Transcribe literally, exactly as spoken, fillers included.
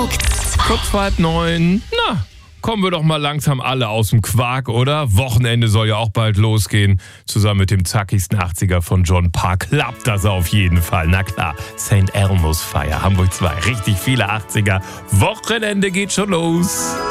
Hamburg zwei. Kurz vor halb neun. Na, kommen wir doch mal langsam alle aus dem Quark, oder? Wochenende soll ja auch bald losgehen. Zusammen mit dem zackigsten achtziger von John Parr klappt das auf jeden Fall. Na klar, Sankt Elmo's Feier, Hamburg zwei. Richtig viele achtziger. Wochenende geht schon los.